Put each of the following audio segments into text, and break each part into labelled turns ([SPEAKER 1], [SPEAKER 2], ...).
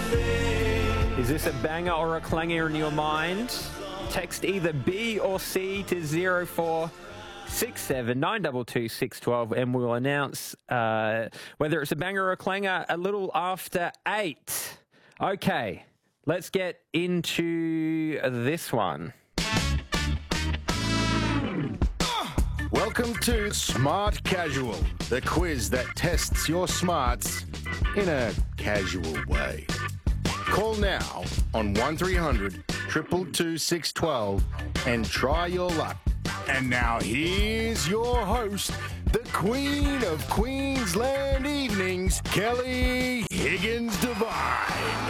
[SPEAKER 1] Is this a banger or a clanger in your mind? Text either B or C to 0467 922 612 and we'll announce whether it's a banger or a clanger a little after 8. Okay, let's get into this one.
[SPEAKER 2] Welcome to Smart Casual, the quiz that tests your smarts in a casual way. Call now on 1300 222 612 and try your luck. And now here's your host, the Queen of Queensland Evenings, Kelly Higgins Devine.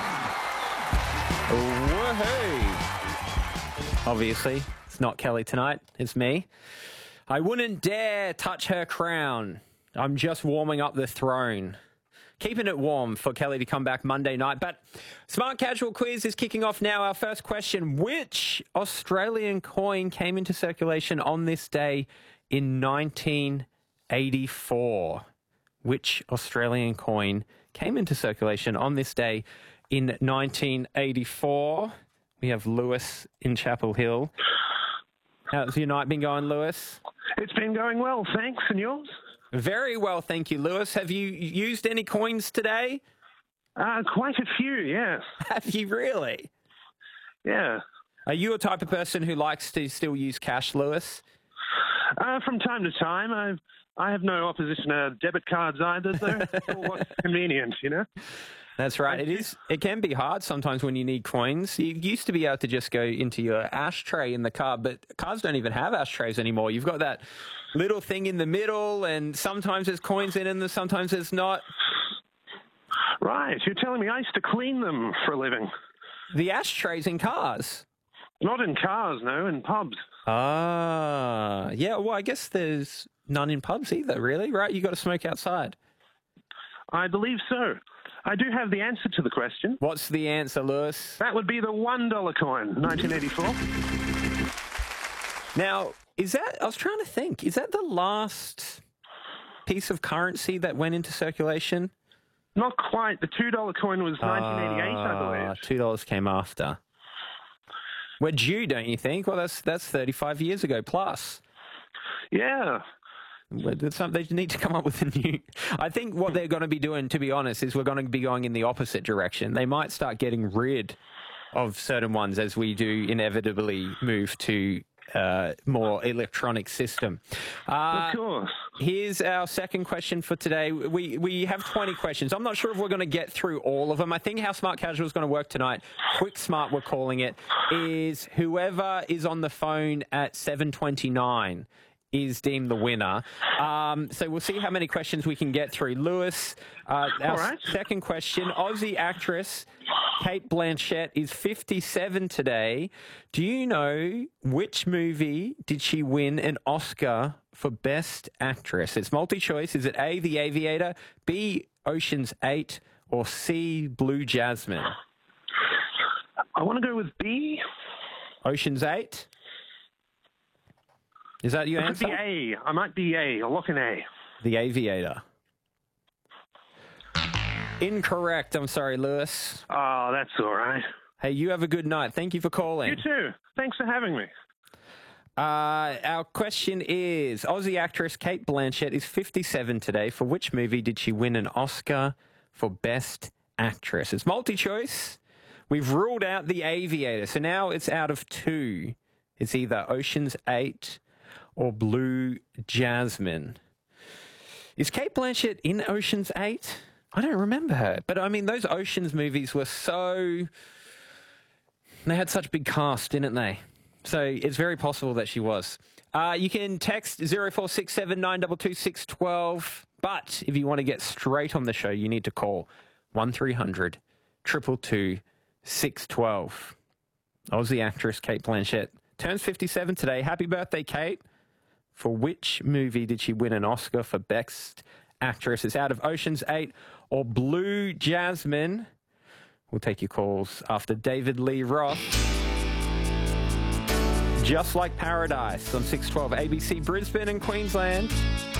[SPEAKER 1] Woohoo! Obviously, it's not Kelly tonight, it's me. I wouldn't dare touch her crown. I'm just warming up the throne. Keeping it warm for Kelly to come back Monday night. But Smart Casual Quiz is kicking off now. Our first question, which Australian coin came into circulation on this day in 1984? Which Australian coin came into circulation on this day in 1984? We have Lewis in Chapel Hill. How's your night been going, Lewis?
[SPEAKER 3] It's been going well, thanks. And yours?
[SPEAKER 1] Very well, thank you, Lewis. Have you used any coins today?
[SPEAKER 3] Quite a few, yes.
[SPEAKER 1] Have you really?
[SPEAKER 3] Yeah.
[SPEAKER 1] Are you a type of person who likes to still use cash, Lewis?
[SPEAKER 3] From time to time. I have no opposition to debit cards either, though. For what's convenient, you know?
[SPEAKER 1] That's right. It can be hard sometimes when you need coins. You used to be able to just go into your ashtray in the car, but cars don't even have ashtrays anymore. You've got that little thing in the middle, and sometimes there's coins in and sometimes there's not.
[SPEAKER 3] Right. You're telling me I used to clean them for a living.
[SPEAKER 1] The ashtrays in cars?
[SPEAKER 3] Not in cars, no, in pubs.
[SPEAKER 1] Ah, yeah. Well, I guess there's none in pubs either, really, right? You got to smoke outside.
[SPEAKER 3] I believe so. I do have the answer to the question.
[SPEAKER 1] What's the answer, Lewis?
[SPEAKER 3] That would be the $1 coin, 1984.
[SPEAKER 1] Now, I was trying to think, is that the last piece of currency that went into circulation?
[SPEAKER 3] Not quite. The $2 coin was 1988, I believe.
[SPEAKER 1] $2 came after. We're due, don't you think? Well, that's 35 years ago plus.
[SPEAKER 3] Yeah.
[SPEAKER 1] They need to come up with a new... I think what they're going to be doing, to be honest, is we're going to be going in the opposite direction. They might start getting rid of certain ones as we do inevitably move to more electronic system.
[SPEAKER 3] Of course.
[SPEAKER 1] Here's our second question for today. We have 20 questions. I'm not sure if we're going to get through all of them. I think how Smart Casual is going to work tonight, Quick Smart we're calling it, is whoever is on the phone at 7:29 is deemed the winner. So we'll see how many questions we can get through. Lewis, our second question, Aussie actress Cate Blanchett is 57 today. Do you know which movie did she win an Oscar for Best Actress? It's multi-choice. Is it A, The Aviator, B, Ocean's 8, or C, Blue Jasmine?
[SPEAKER 3] I want to go with B.
[SPEAKER 1] Ocean's 8? Is that your answer?
[SPEAKER 3] The A. I might be A. I'll look in A.
[SPEAKER 1] The Aviator. Incorrect. I'm sorry, Lewis.
[SPEAKER 3] Oh, that's all right.
[SPEAKER 1] Hey, you have a good night. Thank you for calling.
[SPEAKER 3] You too. Thanks for having me.
[SPEAKER 1] Our question is, Aussie actress Cate Blanchett is 57 today. For which movie did she win an Oscar for Best Actress? It's multi-choice. We've ruled out The Aviator. So now it's out of 2. It's either Ocean's 8 or Blue Jasmine. Is Cate Blanchett in Ocean's 8? I don't remember her. But, I mean, those Oceans movies were so... They had such big cast, didn't they? So it's very possible that she was. You can text 0467 922 612. But if you want to get straight on the show, you need to call 1300 222 612. Aussie actress Cate Blanchett turns 57 today. Happy birthday, Kate. For which movie did she win an Oscar for Best Actress? It's out of Ocean's 8 or Blue Jasmine. We'll take your calls after David Lee Roth. Just Like Paradise on 612 ABC Brisbane and Queensland.